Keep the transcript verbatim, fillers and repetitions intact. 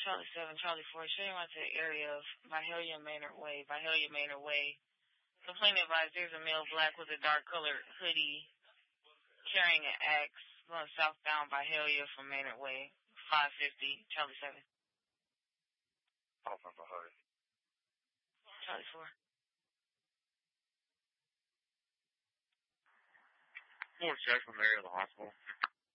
Charlie seven, Charlie four, shooting out to the area of Byhalia Manor Way, Byhalia Manor Way. Complaint advised there's a male black with a dark colored hoodie carrying an axe going southbound Byhalia from Manor Way, five fifty, Charlie seven. Off of Byhalia. Charlie four. Four check from the area of the hospital.